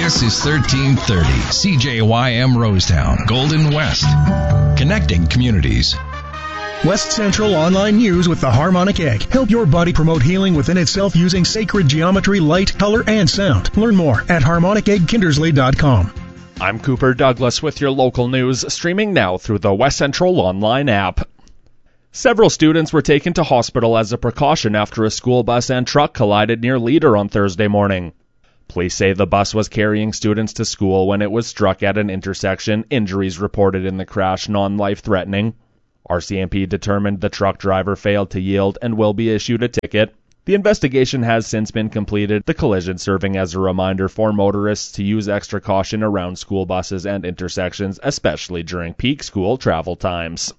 This is 1330 CJYM Rosetown, Golden West. Connecting communities. West Central Online News with the Harmonic Egg. Help your body promote healing within itself using sacred geometry, light, color, and sound. Learn more at harmoniceggkindersley.com. I'm Cooper Douglas with your local news, streaming now through the West Central Online app. Several students were taken to hospital as a precaution after a school bus and truck collided near Leader on Thursday morning. Police say the bus was carrying students to school when it was struck at an intersection. Injuries reported in the crash non-life-threatening. RCMP determined the truck driver failed to yield and will be issued a ticket. The investigation has since been completed, the collision serving as a reminder for motorists to use extra caution around school buses and intersections, especially during peak school travel times.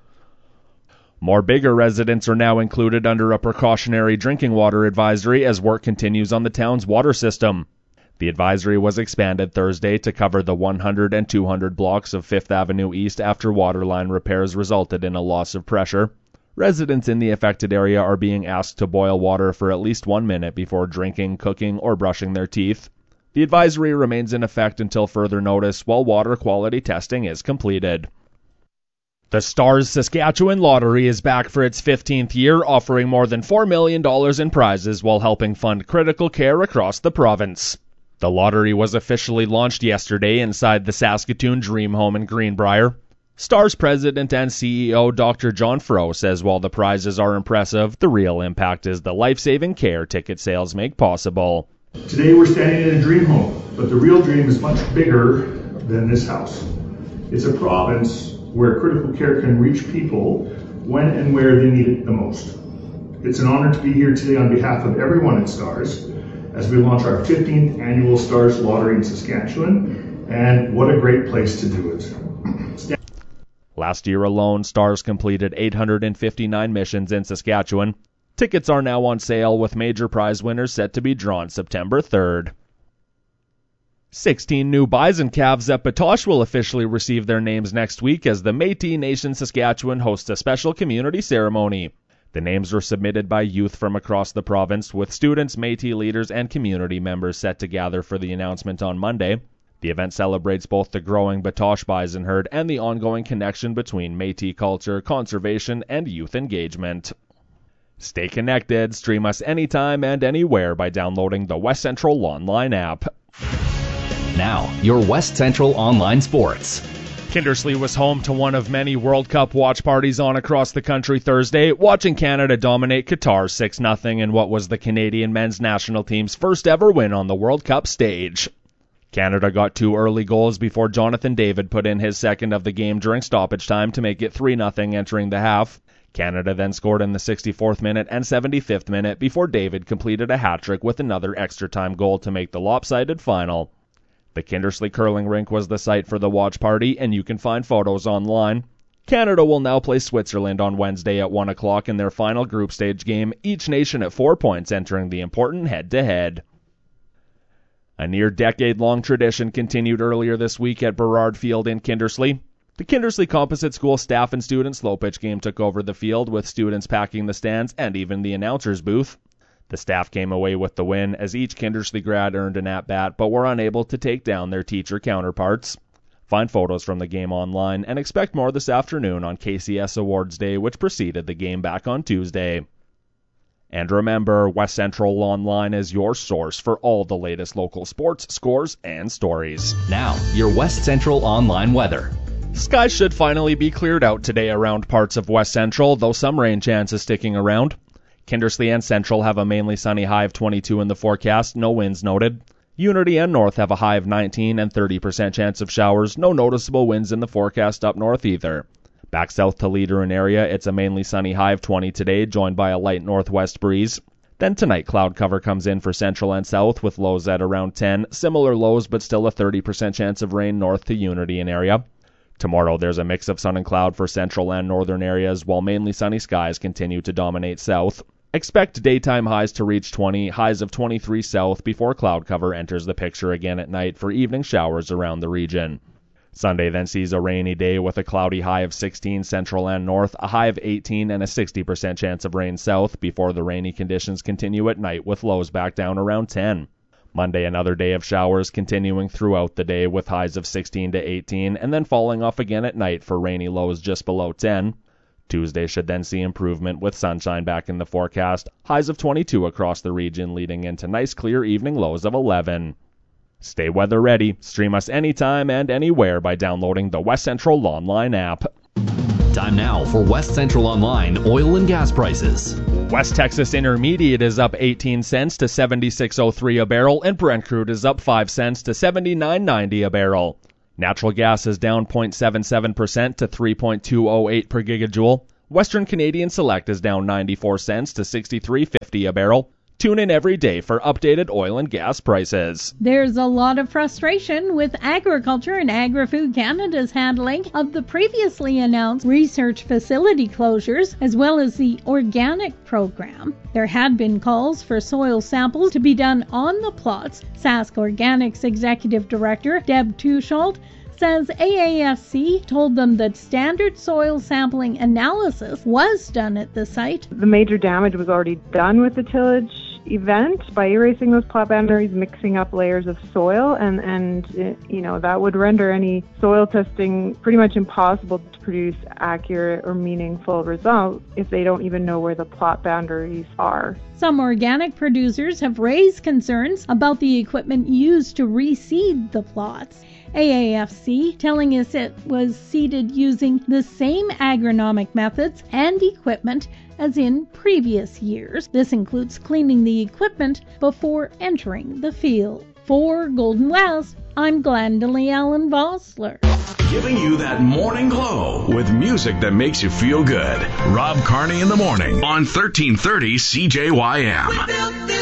More Biggar residents are now included under a precautionary drinking water advisory as work continues on the town's water system. The advisory was expanded Thursday to cover the 100 and 200 blocks of 5th Avenue East after waterline repairs resulted in a loss of pressure. Residents in the affected area are being asked to boil water for at least 1 minute before drinking, cooking, or brushing their teeth. The advisory remains in effect until further notice while water quality testing is completed. The Stars Saskatchewan Lottery is back for its 15th year, offering more than $4 million in prizes while helping fund critical care across the province. The lottery was officially launched yesterday inside the Saskatoon Dream Home in Greenbrier. Stars President and CEO Dr. John Froh says while the prizes are impressive, the real impact is the life-saving care ticket sales make possible. Today we're standing in a dream home, but the real dream is much bigger than this house. It's a province where critical care can reach people when and where they need it the most. It's an honor to be here today on behalf of everyone at Stars as we launch our 15th annual Stars Lottery in Saskatchewan, and what a great place to do it. Last year alone, Stars completed 859 missions in Saskatchewan. Tickets are now on sale with major prize winners set to be drawn September 3rd. 16 new bison calves at Batoche will officially receive their names next week as the Métis Nation Saskatchewan hosts a special community ceremony. The names were submitted by youth from across the province, with students, Métis leaders, and community members set to gather for the announcement on Monday. The event celebrates both the growing Batoche bison herd and the ongoing connection between Métis culture, conservation, and youth engagement. Stay connected. Stream us anytime and anywhere by downloading the West Central Online app. Now, your West Central Online Sports. Kindersley was home to one of many World Cup watch parties on across the country Thursday, watching Canada dominate Qatar 6-0 in what was the Canadian men's national team's first ever win on the World Cup stage. Canada got 2 early goals before Jonathan David put in his second of the game during stoppage time to make it 3-0 entering the half. Canada then scored in the 64th minute and 75th minute before David completed a hat-trick with another extra-time goal to make the lopsided final. The Kindersley Curling Rink was the site for the watch party, and you can find photos online. Canada will now play Switzerland on Wednesday at 1 o'clock in their final group stage game, each nation at 4 points entering the important head-to-head. A near-decade-long tradition continued earlier this week at Burrard Field in Kindersley. The Kindersley Composite School staff and student slow pitch game took over the field, with students packing the stands and even the announcer's booth. The staff came away with the win as each Kindersley grad earned an at-bat but were unable to take down their teacher counterparts. Find photos from the game online and expect more this afternoon on KCS Awards Day, which preceded the game back on Tuesday. And remember, West Central Online is your source for all the latest local sports, scores, and stories. Now, your West Central Online weather. Skies should finally be cleared out today around parts of West Central, though some rain chances sticking around. Kindersley and Central have a mainly sunny high of 22 in the forecast, no winds noted. Unity and North have a high of 19 and 30% chance of showers, no noticeable winds in the forecast up north either. Back south to Leader and area, it's a mainly sunny high of 20 today, joined by a light northwest breeze. Then tonight, cloud cover comes in for Central and South with lows at around 10, similar lows but still a 30% chance of rain north to Unity and area. Tomorrow, there's a mix of sun and cloud for central and northern areas, while mainly sunny skies continue to dominate south. Expect daytime highs to reach 20, highs of 23 south before cloud cover enters the picture again at night for evening showers around the region. Sunday then sees a rainy day with a cloudy high of 16 central and north, a high of 18 and a 60% chance of rain south before the rainy conditions continue at night with lows back down around 10. Monday, another day of showers continuing throughout the day with highs of 16 to 18 and then falling off again at night for rainy lows just below 10. Tuesday should then see improvement with sunshine back in the forecast, highs of 22 across the region leading into nice clear evening lows of 11. Stay weather ready. Stream us anytime and anywhere by downloading the West Central Online app. Time now for West Central Online oil and gas prices. West Texas Intermediate is up 18 cents to 76.03 a barrel, and Brent crude is up 5 cents to 79.90 a barrel. Natural gas is down 0.77% to 3.208 per gigajoule. Western Canadian Select is down 94 cents to 63.50 a barrel. Tune in every day for updated oil and gas prices. There's a lot of frustration with Agriculture and Agri-Food Canada's handling of the previously announced research facility closures, as well as the organic program. There had been calls for soil samples to be done on the plots. Sask Organics Executive Director Deb Tusholt says AAFC told them that standard soil sampling analysis was done at the site. The major damage was already done with the tillage event by erasing those plot boundaries, mixing up layers of soil, and that would render any soil testing pretty much impossible to produce accurate or meaningful results if they don't even know where the plot boundaries are. Some organic producers have raised concerns about the equipment used to reseed the plots. AAFC telling us it was seeded using the same agronomic methods and equipment as in previous years. This includes cleaning the equipment before entering the field. For Golden West, I'm Glendalee Allen Vossler. Giving you that morning glow with music that makes you feel good. Rob Carney in the morning on 1330 CJYM.